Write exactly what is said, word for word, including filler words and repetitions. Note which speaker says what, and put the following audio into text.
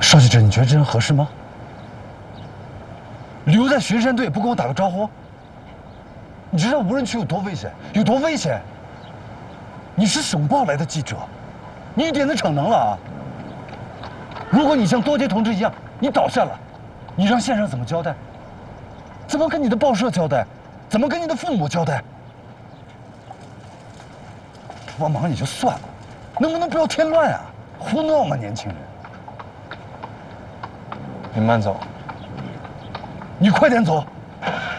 Speaker 1: 邵记者，你觉得这人合适吗？留在巡山队不跟我打个招呼？你知道无人区有多危险，有多危险？你是省报来的记者，你一点的逞能了啊！如果你像多杰同志一样，你倒下了，你让县上怎么交代？怎么跟你的报社交代？怎么跟你的父母交代？帮忙也就算了，能不能不要添乱啊？胡闹吗，年轻人！
Speaker 2: 你慢走，
Speaker 1: 你快点走。